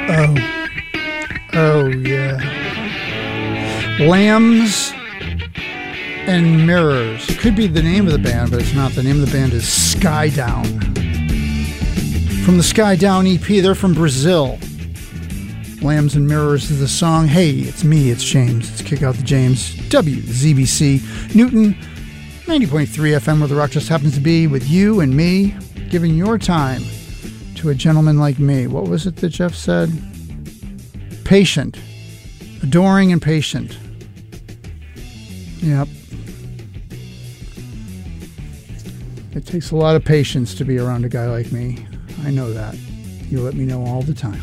Oh, yeah. Lambs and Mirrors. It could be the name of the band, but it's not. The name of the band is Sky Down. From the Sky Down EP, they're from Brazil. Lambs and Mirrors is the song. Hey, it's me, it's James. It's Kick Out the James. WZBC Newton, 90.3 FM, where the rock just happens to be, with you and me, giving your time to a gentleman like me. What was it that Jeff said? Patient. Adoring and patient. Yep. It takes a lot of patience to be around a guy like me. I know that. You let me know all the time.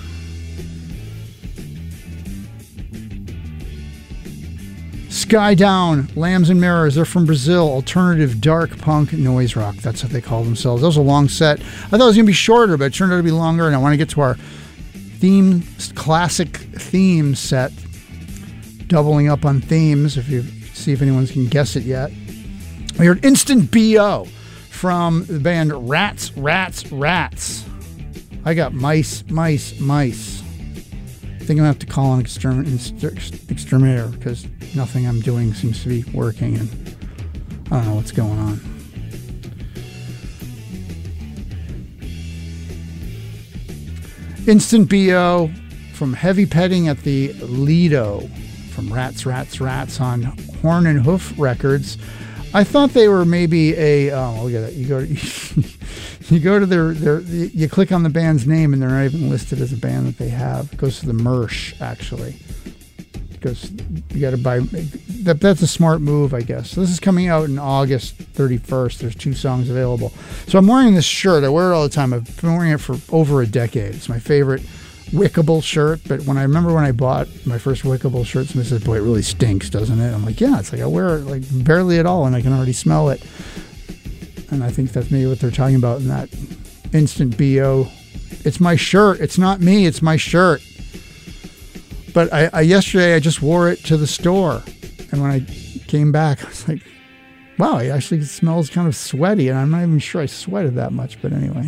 Sky Down, Lambs and Mirrors. They're from Brazil. Alternative dark punk noise rock. That's what they call themselves. That was a long set. I thought it was going to be shorter, but it turned out to be longer, and I want to get to our classic theme set. Doubling up on themes, if you see if anyone can guess it yet. We heard Instant B.O. from the band Rats. I got mice. I think I'm going to have to call an exterminator because nothing I'm doing seems to be working, and I don't know what's going on. Instant B.O. from Heavy Petting at the Lido from Rats on Horn and Hoof Records. I thought they were maybe look at that. You click on the band's name and they're not even listed as a band that they have. It goes to the Mersh, actually. Because you got to buy, that's a smart move, I guess. So this is coming out in August 31st. There's 2 songs available. So I'm wearing this shirt. I wear it all the time. I've been wearing it for over a decade. It's my favorite Wickable shirt, but when I bought my first Wickable shirt, somebody said, boy, it really stinks, doesn't it? I'm like, yeah, it's like I wear it like barely at all and I can already smell it. And I think that's maybe what they're talking about in that Instant B.O. It's my shirt. It's not me. It's my shirt. But I yesterday, I just wore it to the store. And when I came back, I was like, wow, it actually smells kind of sweaty. And I'm not even sure I sweated that much. But anyway.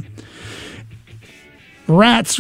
Rats.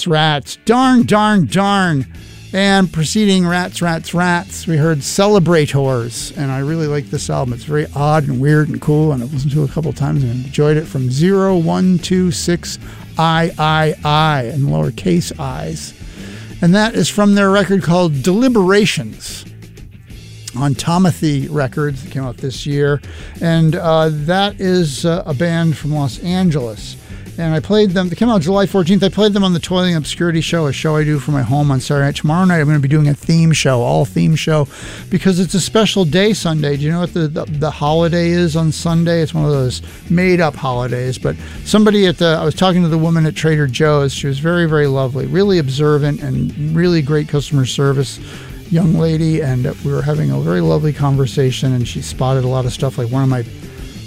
Darn. And preceding Rats, we heard Celebrators. And I really like this album. It's very odd and weird and cool. And I've listened to it a couple of times and enjoyed it from 0126 I in lowercase i's. And that is from their record called Deliberations on Tomothy Records that came out this year. And that is a band from Los Angeles. And I played them. They came out July 14th. I played them on the Toiling Obscurity show, a show I do for my home on Saturday night. Tomorrow night I'm going to be doing a theme show, all theme show, because it's a special day Sunday. Do you know what the holiday is on Sunday? It's one of those made-up holidays. But somebody I was talking to the woman at Trader Joe's. She was very, very lovely, really observant, and really great customer service young lady. And we were having a very lovely conversation, and she spotted a lot of stuff, like one of my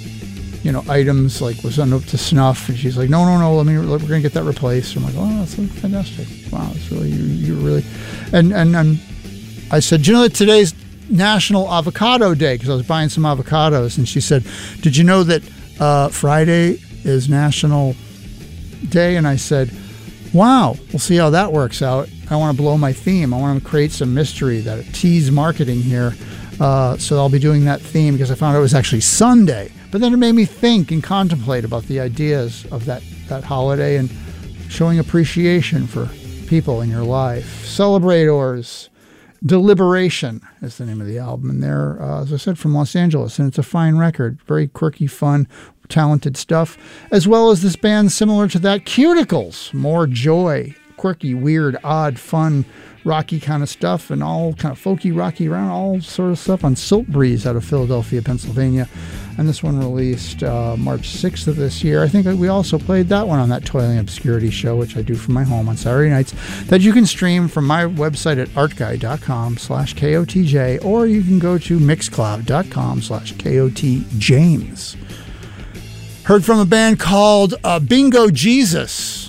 items like was up to snuff, and she's like, no, we're gonna get that replaced. I'm like, oh, that's fantastic. Wow, it's really you're really, and I said, you know that today's National Avocado Day, because I was buying some avocados, and she said, did you know that Friday is National Day? And I said, wow, we'll see how that works out. I want to blow my theme. I want to create some mystery, that tease marketing here. So I'll be doing that theme because I found out it was actually Sunday. But then it made me think and contemplate about the ideas of that holiday and showing appreciation for people in your life. Celebrators. Deliberation is the name of the album. And they're, as I said, from Los Angeles. And it's a fine record. Very quirky, fun, talented stuff. As well as this band similar to that, Cuticles. More joy. Quirky, weird, odd, fun, rocky kind of stuff, and all kind of folky, rocky, around all sort of stuff on Silt Breeze out of Philadelphia, Pennsylvania. And this one released March 6th of this year. I think we also played that one on that Toiling Obscurity show, which I do from my home on Saturday nights, that you can stream from my website at artguy.com/KOTJ, or you can go to mixcloud.com/KOTJames. Heard from a band called Bingo Jesus.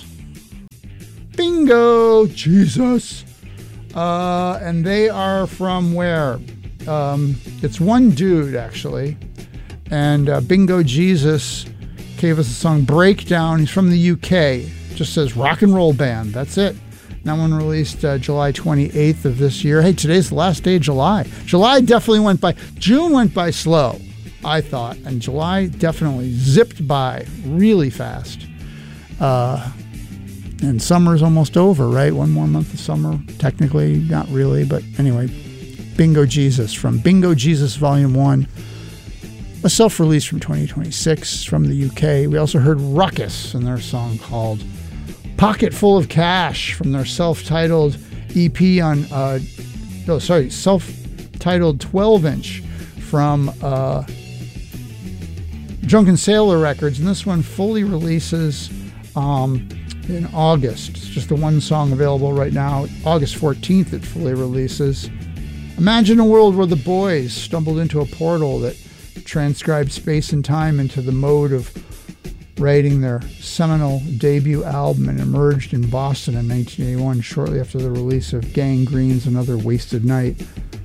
Bingo Jesus. And they are from where? It's one dude, actually. And Bingo Jesus gave us the song Breakdown. He's from the UK. Just says rock and roll band. That's it. That one released July 28th of this year. Hey, today's the last day of July. July definitely went by. June went by slow, I thought, and July definitely zipped by really fast. And summer's almost over, right? One more month of summer. Technically, not really, but anyway. Bingo Jesus from Bingo Jesus Volume 1. A self-release from 2026 from the UK. We also heard Ruckus and their song called Pocket Full of Cash from their self-titled EP on... self-titled 12-inch from Drunken Sailor Records. And this one fully releases... in August. It's just the one song available right now. August 14th it fully releases. Imagine a world where the boys stumbled into a portal that transcribed space and time into the mode of writing their seminal debut album and emerged in Boston in 1981 shortly after the release of Gangrene's Another Wasted Night.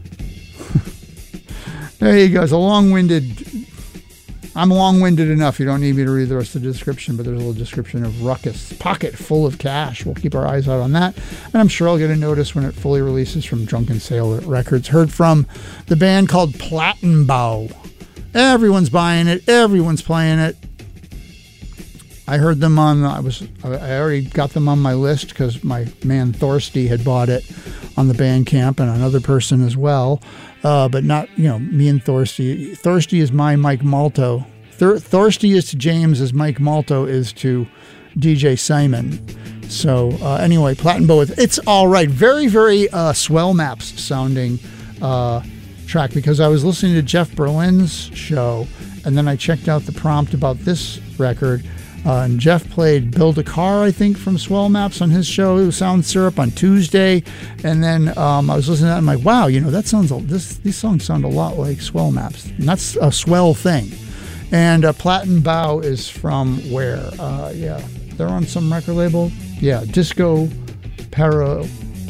There you go. It's a long-winded... I'm long-winded enough. You don't need me to read the rest of the description, but there's a little description of Ruckus. Pocket full of cash. We'll keep our eyes out on that. And I'm sure I'll get a notice when it fully releases from Drunken Sailor Records. Heard from the band called Plattenbau. Everyone's buying it. Everyone's playing it. I heard them on... I already got them on my list because my man Thorsty had bought it on the Bandcamp and another person as well. But not, me and Thorsty. Thorsty is my Mike Malto. Thorsty is to James as Mike Malto is to DJ Simon. So anyway, Plattenbau with It's All Right. Very, very Swell Maps sounding track because I was listening to Jeff Berlin's show and then I checked out the prompt about this record. And Jeff played Build a Car, I think, from Swell Maps on his show, Sound Syrup, on Tuesday. And then I was listening to that and I'm like, wow, these songs sound a lot like Swell Maps. And that's a swell thing. And Plattenbau is from where? They're on some record label. Yeah, Disco Para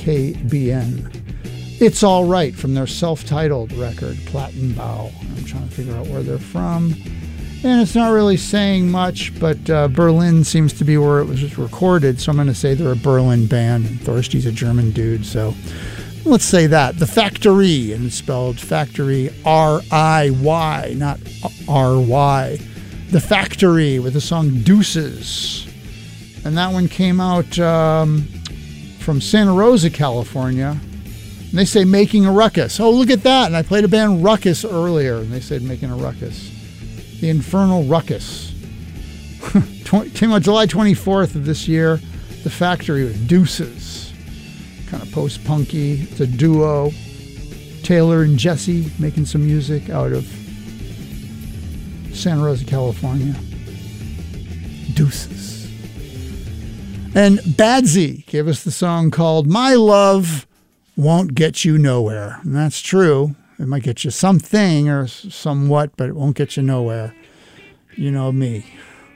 KBN. It's All Right from their self-titled record, Plattenbau. I'm trying to figure out where they're from. And it's not really saying much, but Berlin seems to be where it was recorded, so I'm going to say they're a Berlin band, and Thorsty's a German dude, so let's say that. The Factory, and it's spelled Factory R-I-Y, not R-Y. The Factory with the song Deuces. And that one came out from Santa Rosa, California. And they say Making a Ruckus. Oh, look at that. And I played a band Ruckus earlier, and they said Making a Ruckus. The Infernal Ruckus. Came out July 24th of this year. The Factory with Deuces. Kind of post-punky. It's a duo. Taylor and Jesse making some music out of Santa Rosa, California. Deuces. And Badsy gave us the song called My Love Won't Get You Nowhere. And that's true. It might get you something or somewhat, but it won't get you nowhere. You know me.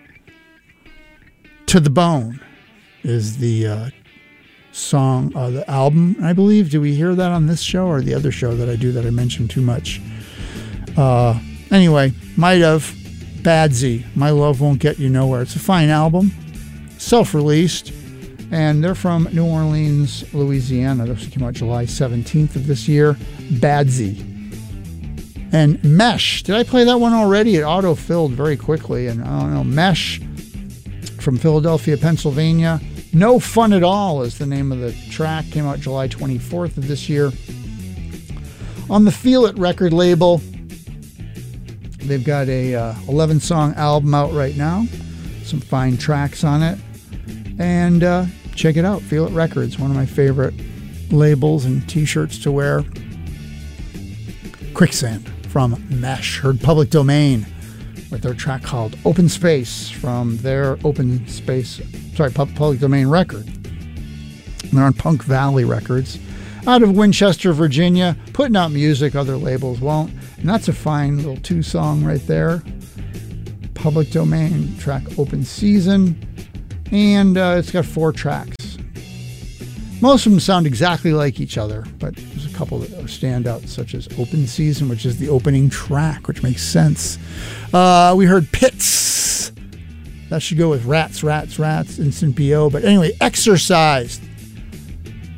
To the Bone is the song, the album, I believe. Do we hear that on this show or the other show that I do that I mentioned too much? Anyway, might have. Badsy, My Love Won't Get You Nowhere. It's a fine album, self-released, and they're from New Orleans, Louisiana. This came out July 17th of this year. Badsy. And Mesh. Did I play that one already? It auto-filled very quickly, and I don't know. Mesh from Philadelphia, Pennsylvania. No Fun at All is the name of the track. Came out July 24th of this year. On the Feel It record label, they've got a 11-song album out right now. Some fine tracks on it. And check it out. Feel It Records, one of my favorite labels and t-shirts to wear. Quicksand from Mesh. Heard Public Domain with their track called Open Space from their Public Domain record. They're on Punk Valley Records out of Winchester, Virginia, putting out music other labels won't. And that's a fine little 2-song right there. Public Domain track Open Season. And it's got 4 tracks. Most of them sound exactly like each other, but there's a couple that stand out, such as Open Season, which is the opening track, which makes sense. We heard Pits. That should go with Rats, Instant P.O. But anyway, Exercise.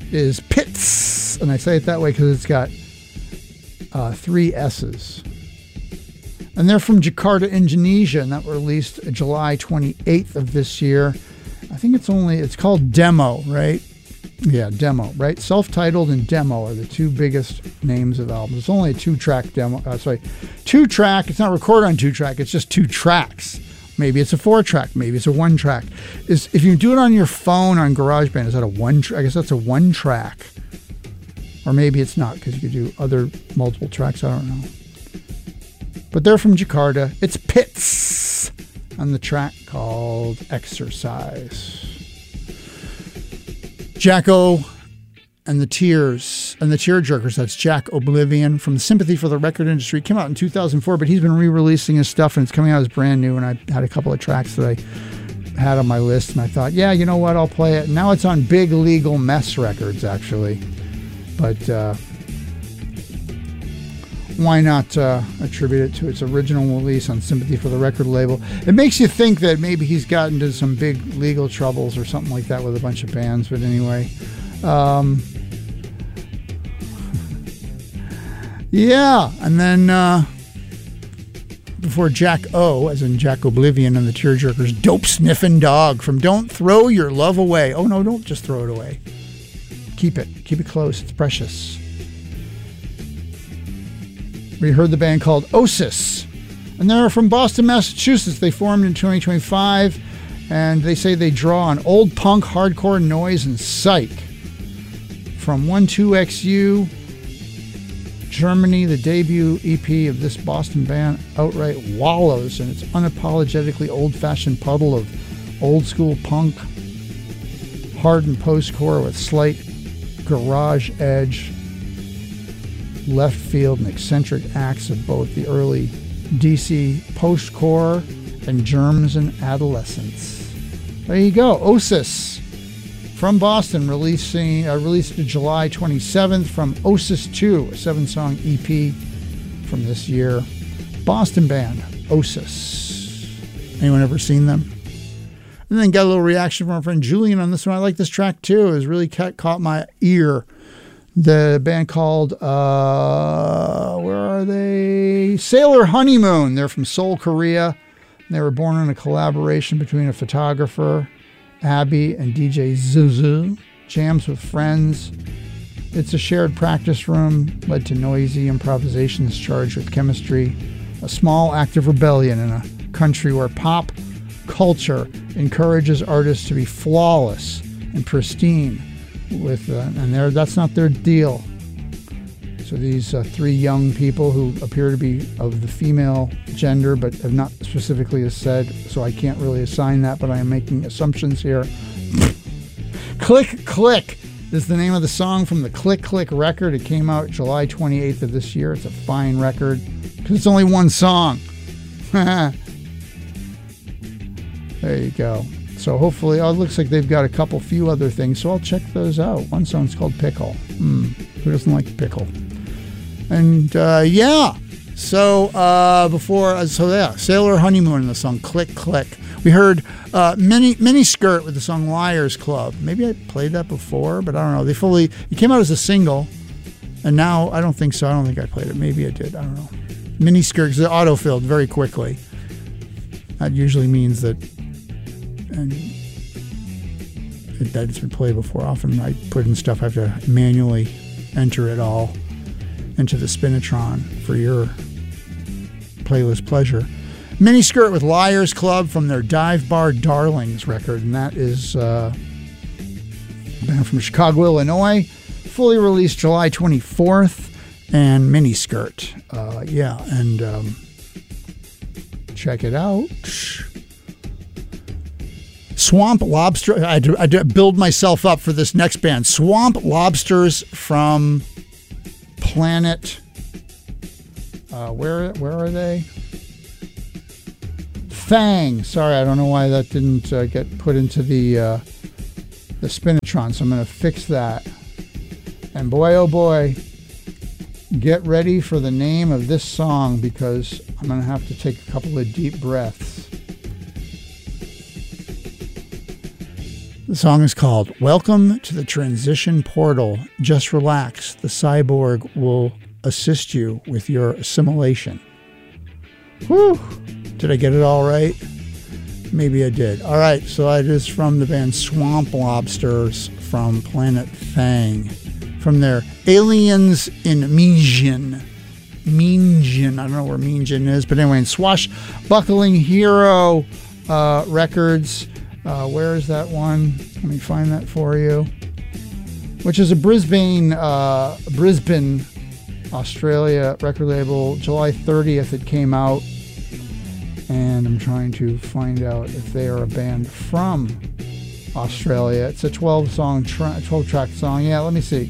is Pitts, and I say it that way because it's got 3 S's. And they're from Jakarta, Indonesia, and that were released July 28th of this year. I think it's called Demo, right? Yeah, Demo, right? Self-titled and Demo are the 2 biggest names of albums. It's only a 2-track demo. 2-track. It's not recorded on 2-track. It's just 2 tracks. Maybe it's a 4-track. Maybe it's a 1-track. If you do it on your phone on GarageBand, is that a 1-track? I guess that's a 1-track. Or maybe it's not because you could do other multiple tracks. I don't know. But they're from Jakarta. It's Pitts on the track called Exercise. Jacko and the Tears and the Tearjerkers. That's Jack Oblivion from Sympathy for the Record Industry. It came out in 2004, but he's been re-releasing his stuff and it's coming out as brand new. And I had a couple of tracks that I had on my list and I thought, yeah, you know what, I'll play it. And now it's on Big Legal Mess Records, actually. But why not attribute it to its original release on Sympathy for the Record label? It makes you think that maybe he's gotten into some big legal troubles or something like that with a bunch of bands. But anyway, yeah. And then before Jack O, as in Jack Oblivion and the Tearjerkers, Dope Sniffin' Dog from Don't Throw Your Love Away. Oh, no, don't just throw it away. Keep it close. It's precious. We heard the band called Osis, and they're from Boston, Massachusetts. They formed in 2025, and they say they draw on old punk, hardcore, noise, and psych. From 12XU, Germany, the debut EP of this Boston band outright wallows in its unapologetically old-fashioned puddle of old-school punk, hardened post-core with slight garage edge, left field and eccentric acts of both the early DC post-core and Germs and Adolescence. There you go. Osis from Boston, released July 27th from Osis 2, a 7-song EP from this year. Boston band, Osis. Anyone ever seen them? And then got a little reaction from our friend Julian on this one. I like this track too. It was really caught my ear. The band called, where are they? Sailor Honeymoon. They're from Seoul, Korea. They were born in a collaboration between a photographer, Abby, and DJ Zuzu. Jams with friends. It's a shared practice room, led to noisy improvisations charged with chemistry. A small act of rebellion in a country where pop culture encourages artists to be flawless and pristine. That's not their deal. So these 3 young people who appear to be of the female gender but have not specifically said, so I can't really assign that, but I am making assumptions here. Click Click is the name of the song from the Click Click record. It came out July 28th of this year. It's a fine record because it's only one song. There you go. So hopefully, it looks like they've got a few other things, so I'll check those out. One song's called Pickle. Who doesn't like pickle? And yeah, so Sailor Honeymoon in the song Click Click. We heard Mini Skirt with the song Liars Club. Maybe I played that before, but I don't know. It came out as a single, and now I don't think so. I don't think I played it. Maybe I did. I don't know. Mini Skirt is auto-filled very quickly. That usually means that. And it's been played before. Often I put in stuff, I have to manually enter it all into the Spinitron for your playlist pleasure. Mini Skirt with Liars Club from their Dive Bar Darlings record, and that is a band from Chicago, Illinois, fully released July 24th, and Mini Skirt. Check it out. Swamp Lobster. I build myself up for this next band. Swamp Lobsters from Planet. Where are they? Fang. Sorry, I don't know why that didn't get put into the Spinitron, so I'm going to fix that. And boy, oh boy, get ready for the name of this song because I'm going to have to take a couple of deep breaths. The song is called Welcome to the Transition Portal. Just relax. The cyborg will assist you with your assimilation. Whew. Did I get it all right? Maybe I did. All right, so that is from the band Swamp Lobsters from Planet Fang, from their Aliens in Meanjin. I don't know where Meanjin is, but anyway, in Swashbuckling Hero Records. Where is that one? Let me find that for you. Which is a Brisbane, Australia record label. July 30th it came out. And I'm trying to find out if they are a band from Australia. It's a 12-track song. Yeah, let me see.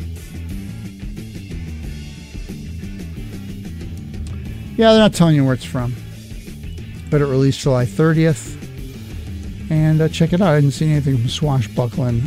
Yeah, they're not telling you where it's from. But it released July 30th. And check it out. I didn't see anything from Swashbuckling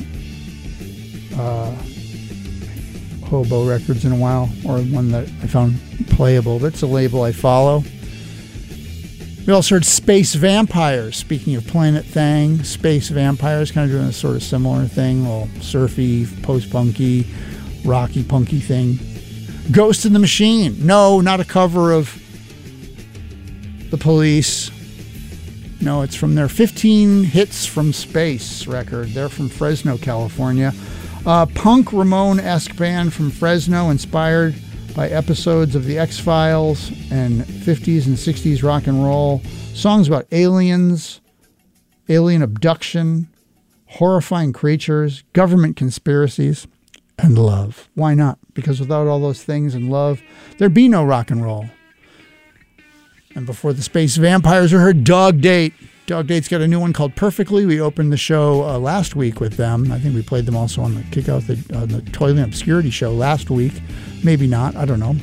Hobo Records in a while, or one that I found playable. That's a label I follow. We also heard Space Vampires. Speaking of Planet Fang, Space Vampires kind of doing a sort of similar thing, a little surfy, post-punky, rocky, punky thing. Ghost in the Machine. No, not a cover of The Police. No, it's from their 15 Hits from Space record. They're from Fresno, California. Punk Ramone-esque band from Fresno, inspired by episodes of The X-Files and 50s and 60s rock and roll. Songs about aliens, alien abduction, horrifying creatures, government conspiracies, and love. Why not? Because without all those things and love, there'd be no rock and roll. And before the Space Vampires, we heard Dog Date. Dog Date's got a new one called Perfectly. We opened the show last week with them. I think we played them also on the Kick Out the Toilet Obscurity show last week. Maybe not. I don't know.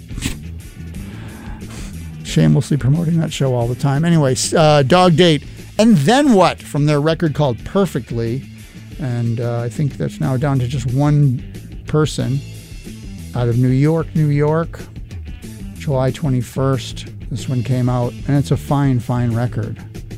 Shamelessly promoting that show all the time. Anyway, Dog Date. And Then What? From their record called Perfectly. And I think that's now down to just one person out of New York, July 21st. This one came out, and it's a fine, fine record.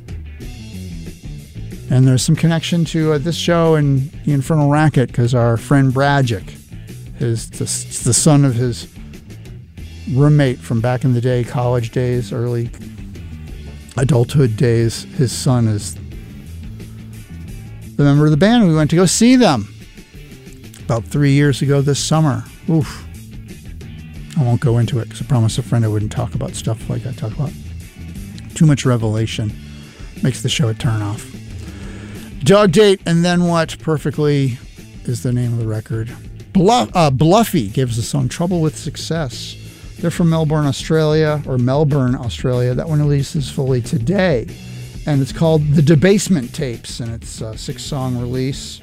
And there's some connection to this show and the Infernal Racket, because our friend Bragic is the son of his roommate from back in the day, college days, early adulthood days. His son is the member of the band. We went to go see them about 3 years ago this summer. Oof. I won't go into it because I promised a friend I wouldn't talk about stuff like I talk about. Too much revelation makes the show a turnoff. Dog Date and Then What? Perfectly is the name of the record. Bluffy gives the song Trouble with Success. They're from Melbourne, Australia. That one releases fully today. And it's called The Debasement Tapes, and it's a 6-song release.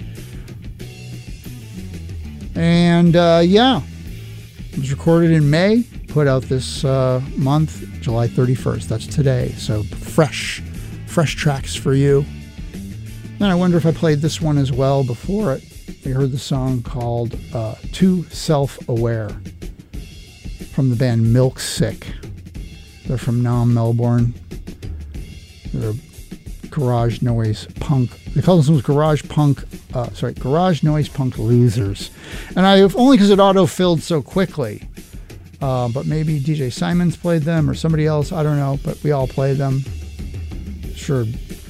And yeah. It was recorded in May, put out this month, July 31st. That's today. So fresh tracks for you. And I wonder if I played this one as well before it. We heard the song called Too Self-Aware from the band Milk Sick. They're from Nam, Melbourne. They're garage noise punk. They call themselves garage noise punk losers. And only because it auto-filled so quickly. But maybe DJ Simons played them or somebody else. I don't know, but we all played them. Sure.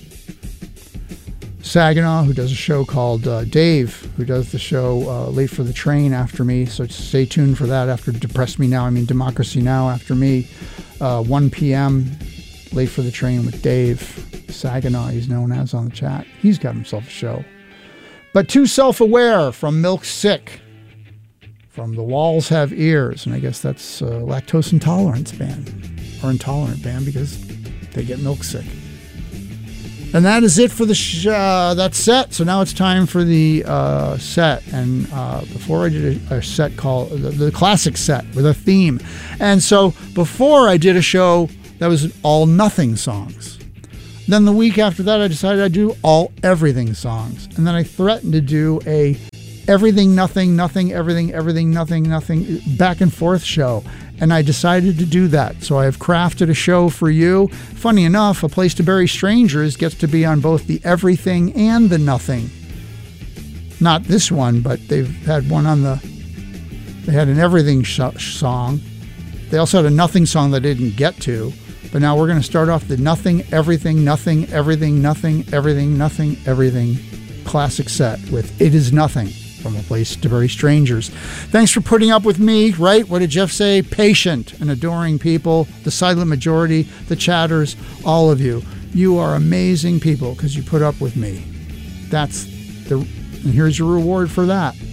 Saginaw, who does a show called Dave, who does the show Late for the Train after me. So stay tuned for that after Democracy Now! After me. 1 p.m. Late for the Train with Dave Saginaw, he's known as on the chat. He's got himself a show. But Too Self-Aware from Milk Sick. From The Walls Have Ears. And I guess that's a lactose intolerance band. Or intolerant band because they get milk sick. And that is it for the that set. So now it's time for the set. And before I did a set called the classic set with a theme. And so before I did a show that was all nothing songs. Then the week after that, I decided I'd do all everything songs. And then I threatened to do a everything, nothing, nothing, everything, nothing, back and forth show. And I decided to do that. So I have crafted a show for you. Funny enough, A Place to Bury Strangers gets to be on both the everything and the nothing Not this one, but they've had one on they had an everything song. They also had a nothing song that they didn't get to. But now we're going to start off the nothing, everything, nothing, everything, nothing, everything, nothing, everything classic set with It Is Nothing from A Place to Bury Strangers. Thanks for putting up with me, right? What did Jeff say? Patient and adoring people, the silent majority, the chatters, all of you. You are amazing people because you put up with me. And here's your reward for that.